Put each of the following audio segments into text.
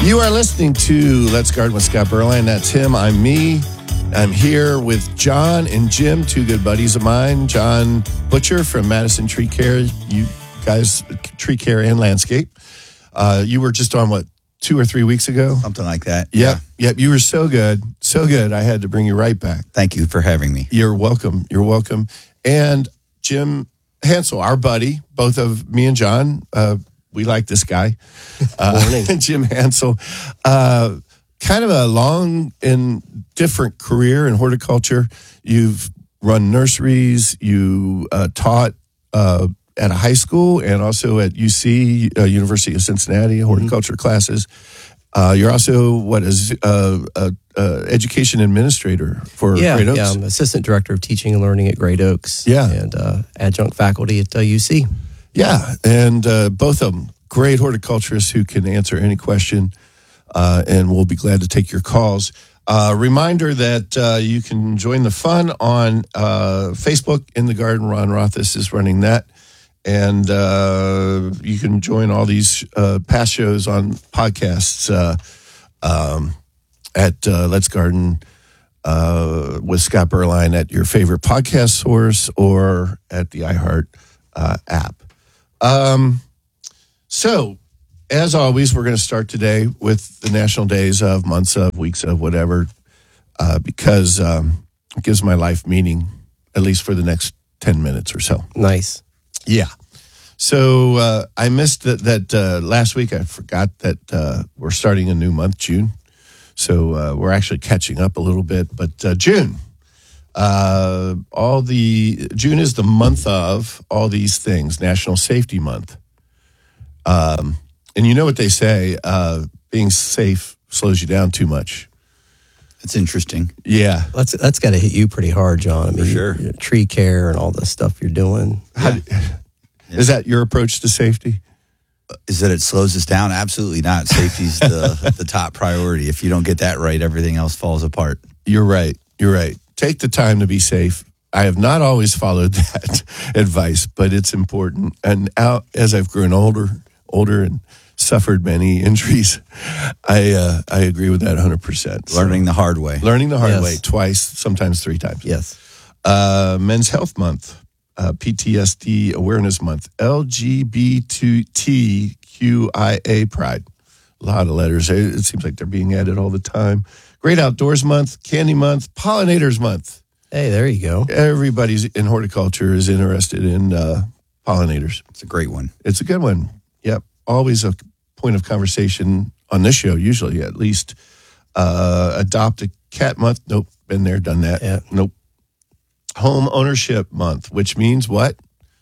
You are listening to Let's Garden with Scott Berline. That's him. I'm me. I'm here with John and Jim, two good buddies of mine. John Butcher from Madison Tree Care. You guys, Tree Care and Landscape. You were just on, 2 or 3 weeks ago? Something like that. Yep. You were so good. So good. I had to bring you right back. Thank you for having me. You're welcome. You're welcome. And Jim Hansel, our buddy, both of me and John, we like this guy. Morning. Jim Hansel. Kind of a long and different career in horticulture. You've run nurseries. You taught at a high school and also at UC, University of Cincinnati, horticulture classes. You're also, education administrator for Great Oaks? Yeah, I'm assistant director of teaching and learning at Great Oaks. Yeah. And adjunct faculty at UC. Yeah, and both of them, great horticulturists who can answer any question, and we'll be glad to take your calls. Reminder that you can join the fun on Facebook in the Garden. Ron Rothis is running that. And you can join all these past shows on podcasts at Let's Garden with Scott Berline at your favorite podcast source or at the iHeart app. So, as always, we're going to start today with the national days of, months of, weeks of, whatever, because it gives my life meaning, at least for the next 10 minutes or so. Nice. Yeah. So I missed that last week. I forgot that we're starting a new month, June. So we're actually catching up a little bit. But June, June is the month of all these things, National Safety Month. And you know what they say, being safe slows you down too much. That's interesting. Yeah. That's got to hit you pretty hard, John. I mean, For sure. Tree care and all the stuff you're doing. Is that your approach to safety? Is that it slows us down? Absolutely not. Safety's the top priority. If you don't get that right, everything else falls apart. You're right. Take the time to be safe. I have not always followed that advice, but it's important. And as I've grown older and suffered many injuries, I agree with that 100%. Learning the hard way. Learning the hard Yes. way twice, sometimes 3 times. Yes. Men's Health Month, PTSD Awareness Month, LGBTQIA Pride. A lot of letters. It seems like they're being added all the time. Great Outdoors Month, Candy Month, Pollinators Month. Hey, there you go. Everybody's in horticulture is interested in pollinators. It's a great one. It's a good one. Yep. Always a point of conversation on this show, usually at least. Adopt a Cat Month. Nope. Been there, done that. Yeah. Nope. Home Ownership Month, which means what?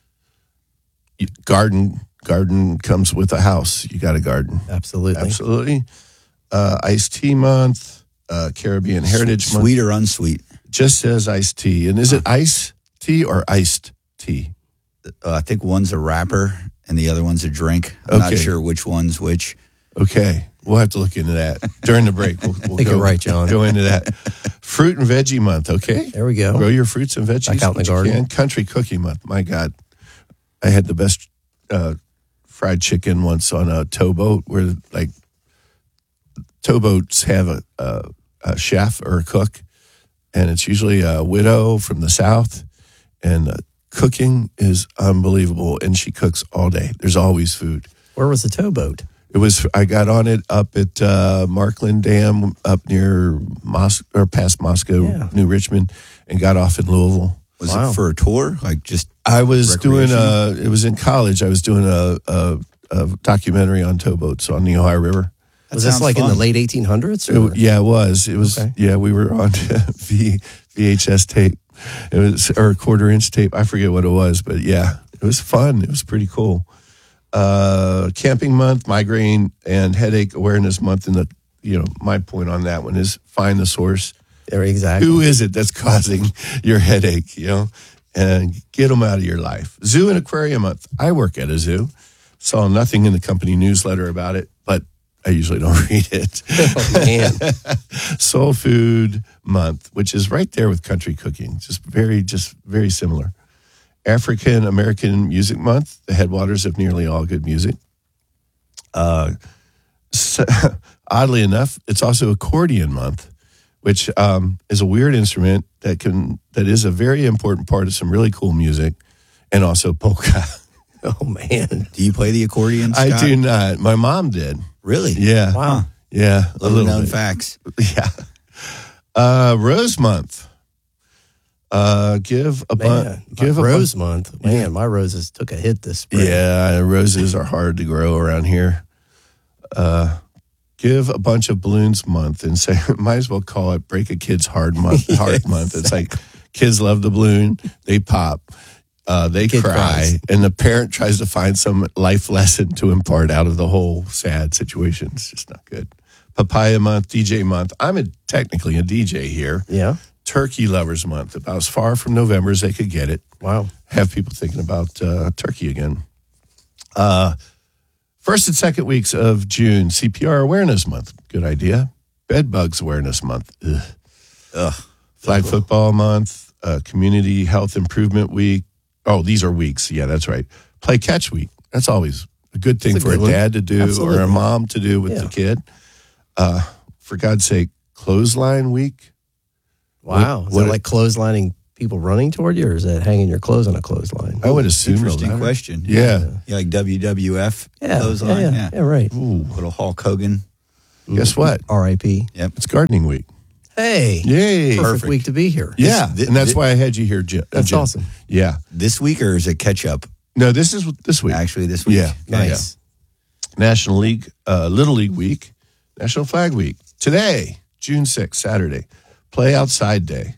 Garden comes with a house. You got a garden. Absolutely. Iced Tea Month, Caribbean Heritage Month. Sweet or unsweet? Just says iced tea. And is it iced tea or iced tea? I think one's a wrapper and the other one's a drink. I'm not sure which one's which. Okay. We'll have to look into that during the break. We'll I think you're right, John. Go into that. Fruit and Veggie Month, okay? There we go. Grow your fruits and veggies. Back out in the garden. And Country Cookie Month. My God. I had the best fried chicken once on a towboat where, like, towboats have a chef or a cook, and it's usually a widow from the South, and cooking is unbelievable, and she cooks all day. There's always food. Where was the towboat? I got on it up at Markland Dam up near past Moscow, New Richmond, and got off in Louisville. Was it for a tour? I was doing recreation? it was in college. I was doing a documentary on towboats on the Ohio River. Was this like in the late 1800s? It was. It was, Okay. yeah, we were on VHS tape. It was, or a 1/4-inch tape. I forget what it was, but yeah, it was fun. It was pretty cool. Camping Month, Migraine and Headache Awareness Month. And my point on that one is find the source. There, exactly. Who is it that's causing your headache, and get them out of your life. Zoo and Aquarium Month. I work at a zoo. Saw nothing in the company newsletter about it, but I usually don't read it. Oh, man. Soul Food Month, which is right there with country cooking, just very similar. African American Music Month, the headwaters of nearly all good music. Oddly enough, it's also accordion month, which is a weird instrument that is a very important part of some really cool music, and also polka. Oh, man. Do you play the accordion, Scott? I do not. My mom did. Really? Yeah. Wow. Yeah. A Little known bit. facts. Yeah. Rose month. Give a Rose month. Man, my roses took a hit this spring. Yeah, roses are hard to grow around here. Give a bunch of balloons month and say, might as well call it break a kid's heart month. It's like kids love the balloon, they pop, they Kid cry, cries. and the parent tries to find some life lesson to impart out of the whole sad situation. It's just not good. Papaya month, DJ month. I'm technically a DJ here. Yeah. Turkey lovers month, about as far from November as they could get it. Wow. Have people thinking about turkey again. First and second weeks of June, CPR Awareness Month. Good idea. Bed Bugs Awareness Month. Ugh. Flag Football Month. Community Health Improvement Week. Oh, these are weeks. Yeah, that's right. Play Catch Week. That's always a good thing That's a for a good one. dad to do Absolutely. or a mom to do with the kid. For God's sake, Clothesline Week. Wow. Is What- that like clotheslining people running toward you, or is that hanging your clothes on a clothesline? I would assume. Interesting that. question. Yeah. You like WWF? Yeah. Clothesline? Yeah, right. Ooh. Little Hulk Hogan. Guess what? R.I.P. It's Gardening Week. Hey. Yay. Perfect week to be here. Yeah, This- and that's thi- why I had you here, Jim. That's awesome. Yeah. This week, or is it catch up? No, this is this week. Actually, this week. Yeah. Nice. National League, Little League Week, National Flag Week. Today, June 6th, Saturday, Play Outside Day,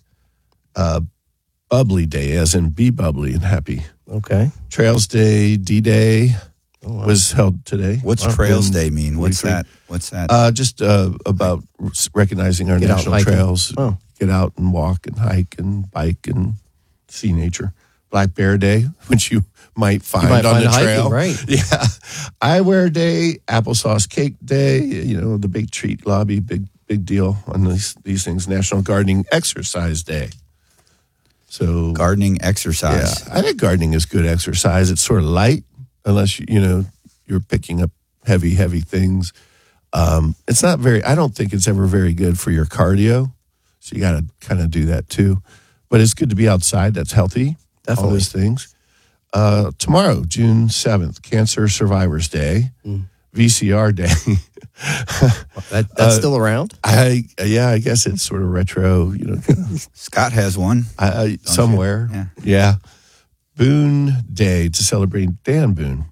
Bubbly Day, as in be bubbly and happy. Okay. Trails Day, D-Day was held today. What's Trails Day mean? What's that? What's that? Just about recognizing our Get out national hiking. trails. Oh. Get out and walk and hike and bike and see nature. Black Bear Day, which you might find might on find the hiking, trail. right. Yeah. Eyewear Day, Applesauce Cake Day, the big treat lobby, big deal on these things. National Gardening Exercise Day. So Gardening exercise. yeah, I think gardening is good exercise. It's sort of light, unless you're picking up heavy things. It's not very. I don't think it's ever very good for your cardio. So you got to kind of do that too. But it's good to be outside. That's healthy. All Definitely. those things. Tomorrow, June 7th, Cancer Survivors Day, VCR Day. That's still around? I guess it's sort of retro. Scott has one. Somewhere. Yeah. Yeah. Boone Day to celebrate Dan Boone.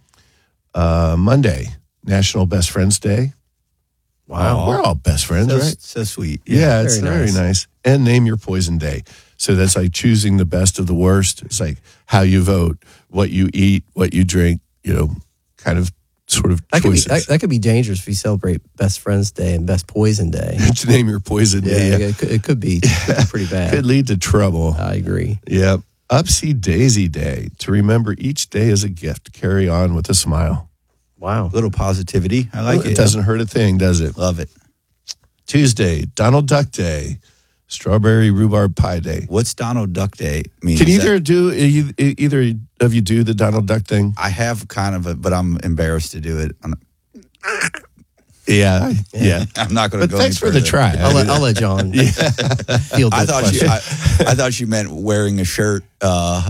Monday, National Best Friends Day. Wow. We're all best friends, So, right? so sweet. Yeah, it's very very nice. nice. And Name Your Poison Day. So that's like choosing the best of the worst. It's like how you vote, what you eat, what you drink, kind of sort of That choices. could be dangerous if you celebrate Best Friends Day and Best Poison Day. To name your poison day. Yeah, it could be pretty bad. Could lead to trouble. I agree. Yep. Upsy Daisy Day. To remember each day as a gift. Carry on with a smile. Wow. Little positivity. I like It it. doesn't hurt a thing, does it? Love it. Tuesday, Donald Duck Day. Strawberry Rhubarb Pie Day. What's Donald Duck Day mean? Can Is that- either of you do the Donald Duck thing? I have kind of but I'm embarrassed to do it. Yeah. I'm not going to But go. thanks any for the further. try. I'll let John field I this thought question. I thought you meant wearing a shirt around.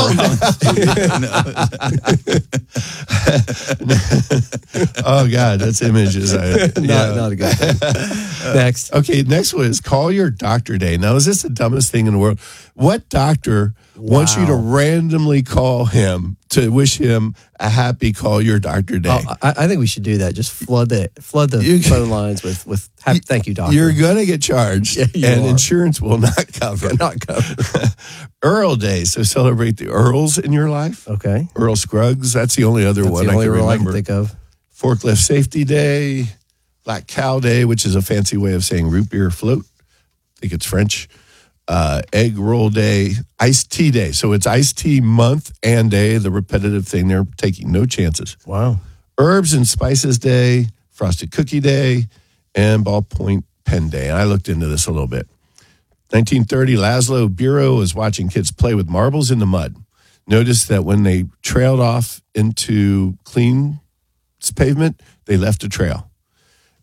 Oh God, that's images. Not a good thing. Next. Okay, next one is Call Your Doctor Day. Now, is this the dumbest thing in the world? What doctor wants you to randomly call him to wish him a happy Call Your Doctor Day? Oh, I think we should do that. Just flood the phone lines with thank you, doctor. You're going to get charged, Yeah, you and are. insurance will not cover. not covered. Earl Day. So celebrate the Earls in your life. Okay. Earl Scruggs. That's the only other That's one the only I can rule I remember. can think of. Forklift Safety Day, Black Cow Day, which is a fancy way of saying root beer float. I think it's French. Egg Roll Day, Iced Tea Day. So it's Iced Tea Month and Day, the repetitive thing. They're taking no chances. Wow. Herbs and Spices Day, Frosted Cookie Day, and Ballpoint Pen Day. And I looked into this a little bit. 1930, Laszlo Biro was watching kids play with marbles in the mud. Noticed that when they trailed off into clean pavement, they left a trail.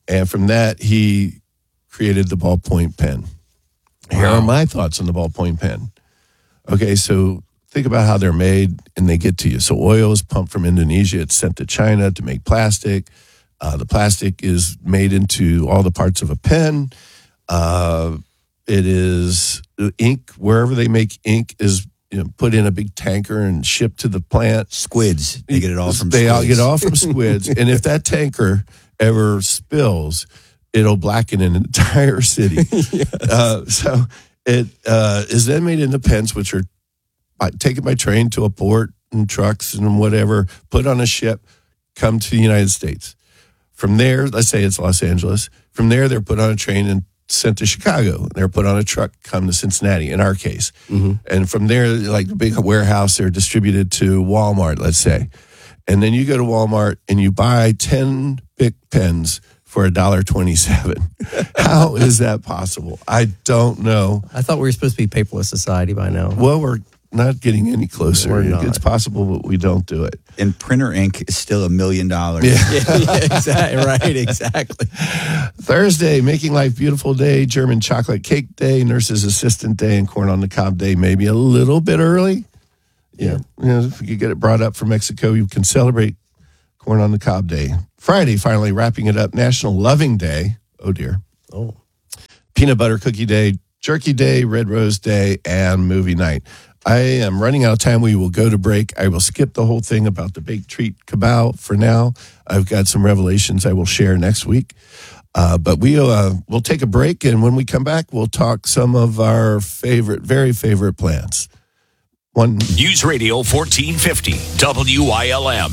And from that, he created the ballpoint pen. Here are my thoughts on the ballpoint pen. Okay, so think about how they're made and they get to you. So oil is pumped from Indonesia. It's sent to China to make plastic. The plastic is made into all the parts of a pen. It is ink. Wherever they make ink is put in a big tanker and shipped to the plant. Squids. They get it all from They squids. all get it all from squids. And if that tanker ever spills, it'll blacken an entire city. So it is then made into pens, which are taken by train to a port and trucks and whatever, put on a ship, come to the United States. From there, let's say it's Los Angeles. From there, they're put on a train and sent to Chicago. They're put on a truck, come to Cincinnati, in our case. And from there, like the big warehouse, they're distributed to Walmart, let's say. And then you go to Walmart and you buy 10 Bic pens for $1.27. How is that possible? I don't know. I thought we were supposed to be paperless society by now. Well, we're not getting any closer. We're not. It's possible, but we don't do it. And printer ink is still $1 million. yeah, exactly. Right, exactly. Thursday, Making Life Beautiful Day, German Chocolate Cake Day, Nurse's Assistant Day, and Corn on the Cob Day. Maybe a little bit early. Yeah. If you get it brought up from Mexico, you can celebrate Corn on the Cob Day. Friday, finally wrapping it up, National Loving Day. Oh, dear. Oh. Peanut Butter Cookie Day, Jerky Day, Red Rose Day, and Movie Night. I am running out of time. We will go to break. I will skip the whole thing about the baked treat cabal for now. I've got some revelations I will share next week. But we'll take a break, and when we come back, we'll talk some of our very favorite plants. News Radio 1450, WILM.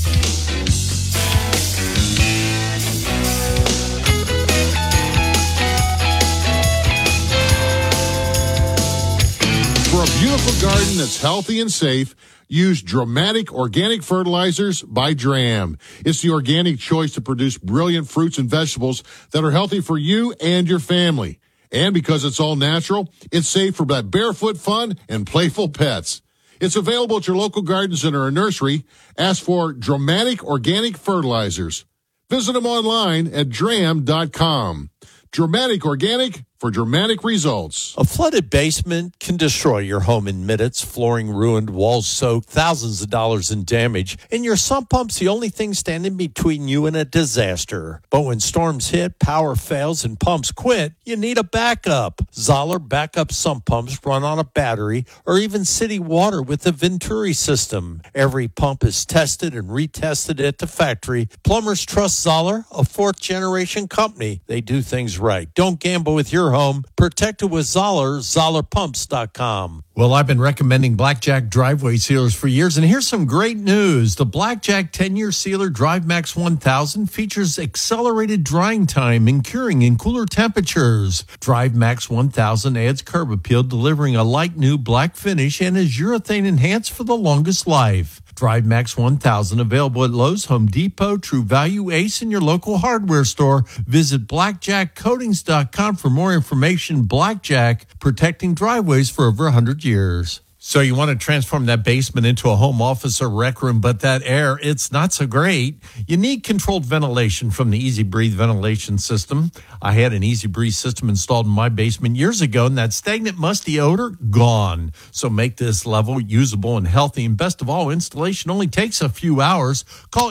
For a beautiful garden that's healthy and safe, use Dramatic Organic Fertilizers by Dram. It's the organic choice to produce brilliant fruits and vegetables that are healthy for you and your family. And because it's all natural, it's safe for that barefoot fun and playful pets. It's available at your local garden center or nursery. Ask for Dramatic Organic Fertilizers. Visit them online at dram.com. Dramatic Organic for dramatic results. A flooded basement can destroy your home in minutes. Flooring ruined, walls soaked, thousands of dollars in damage. And your sump pump's the only thing standing between you and a disaster. But when storms hit, power fails, and pumps quit, you need a backup. Zoller backup sump pumps run on a battery or even city water with the Venturi system. Every pump is tested and retested at the factory. Plumbers trust Zoller, a fourth-generation company. They do things right. Don't gamble with your home. Protect it with Zoller, ZollerPumps.com. Well, I've been recommending Blackjack driveway sealers for years, and here's some great news. The Blackjack 10-year sealer DriveMax 1000 features accelerated drying time and curing in cooler temperatures. DriveMax 1000 adds curb appeal, delivering a light new black finish, and is urethane enhanced for the longest life. DriveMax 1000 available at Lowe's, Home Depot, True Value, Ace, and your local hardware store. Visit blackjackcoatings.com for more information. Blackjack, protecting driveways for over 100 years. So you want to transform that basement into a home office or rec room, but that air, it's not so great. You need controlled ventilation from the Easy Breathe ventilation system. I had an Easy Breathe system installed in my basement years ago, and that stagnant, musty odor, gone. So make this level usable and healthy. And best of all, installation only takes a few hours. Call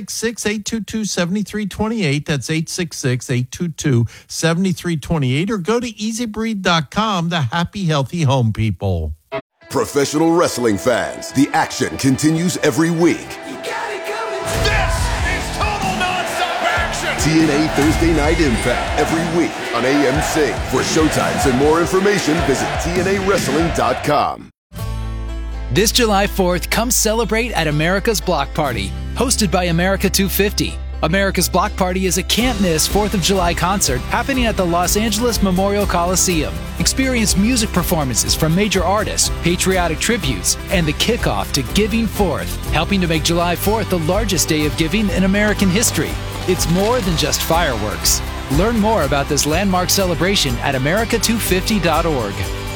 866-822-7328. That's 866-822-7328. Or go to easybreathe.com, the happy, healthy home people. Professional wrestling fans, the action continues every week. This is total nonstop action. TNA Thursday Night Impact every week on AMC. For showtimes and more information, visit TNAWrestling.com. This July 4th, come celebrate at America's Block Party, hosted by America 250. America's Block Party is a can't-miss 4th of July concert happening at the Los Angeles Memorial Coliseum. Experience music performances from major artists, patriotic tributes, and the kickoff to Giving Forth, helping to make July 4th the largest day of giving in American history. It's more than just fireworks. Learn more about this landmark celebration at america250.org.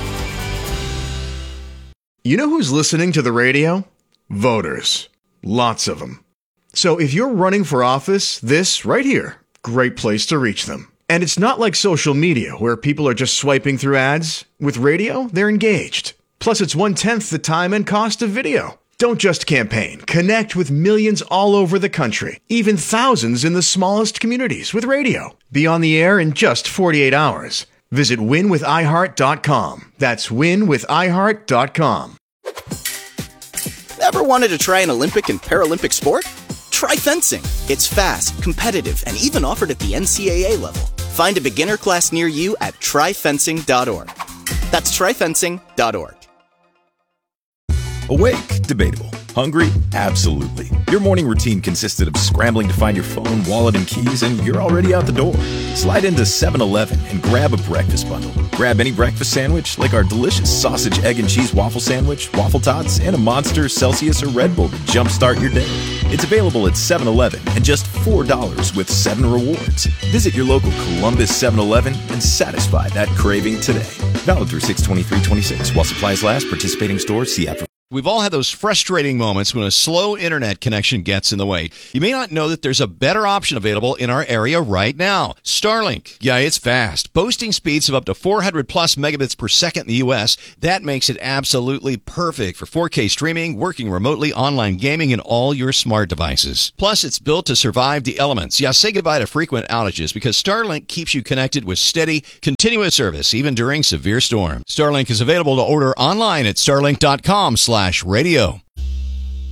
You know who's listening to the radio? Voters. Lots of them. So if you're running for office, this right here, great place to reach them. And it's not like social media where people are just swiping through ads. With radio, they're engaged. Plus, it's 1/10 the time and cost of video. Don't just campaign. Connect with millions all over the country, even thousands in the smallest communities with radio. Be on the air in just 48 hours. Visit winwithiheart.com. That's winwithiheart.com. Ever wanted to try an Olympic and Paralympic sport? Try fencing. It's fast, competitive, and even offered at the NCAA level. Find a beginner class near you at tryfencing.org. That's tryfencing.org. Awake? Debatable. Hungry? Absolutely. Your morning routine consisted of scrambling to find your phone, wallet, and keys, and you're already out the door. Slide into 7-Eleven and grab a breakfast bundle. Grab any breakfast sandwich, like our delicious sausage, egg, and cheese waffle sandwich, waffle tots, and a Monster, Celsius, or Red Bull to jumpstart your day. It's available at 7-Eleven and just $4 with 7 rewards. Visit your local Columbus 7-Eleven and satisfy that craving today. Valid through 6/23/26. While supplies last, participating stores, see app. We've all had those frustrating moments when a slow internet connection gets in the way. You may not know that there's a better option available in our area right now. Starlink. Yeah, it's fast. Boasting speeds of up to 400 plus megabits per second in the U.S. That makes it absolutely perfect for 4K streaming, working remotely, online gaming, and all your smart devices. Plus, it's built to survive the elements. Yeah, say goodbye to frequent outages because Starlink keeps you connected with steady, continuous service, even during severe storms. Starlink is available to order online at starlink.com/radio.